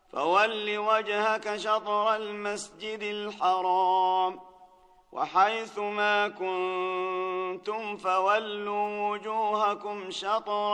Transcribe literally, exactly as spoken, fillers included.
فول وجهك شطر المسجد الحرام وحيث ما كنتم فولوا وجوهكم شطره